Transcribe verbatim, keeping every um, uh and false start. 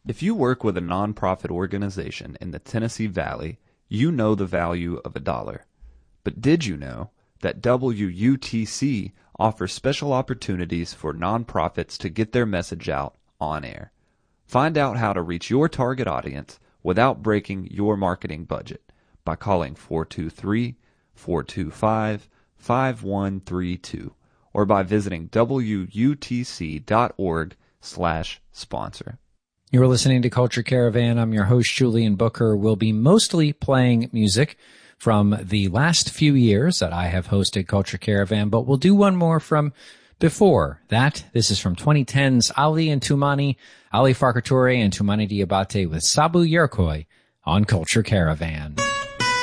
If you work with a nonprofit organization in the Tennessee Valley, you know the value of a dollar. But did you know that W U T C offers special opportunities for nonprofits to get their message out on air? Find out how to reach your target audience without breaking your marketing budget by calling four two three, four two five, five one three two or by visiting W U T C dot org slash sponsor. You're listening to Culture Caravan. I'm your host, Julian Booker. We'll be mostly playing music from the last few years that I have hosted Culture Caravan, but we'll do one more from before that. This is from twenty ten's Ali and Toumani, Ali Farka Touré and Toumani Diabate with Sabu Yurkoi on Culture Caravan.